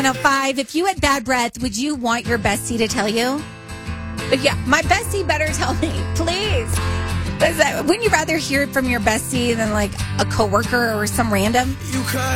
65105. If you had bad breath, would you want your bestie to tell you? But yeah, my bestie better tell me, please. Wouldn't you rather hear it from your bestie than like a coworker or some random?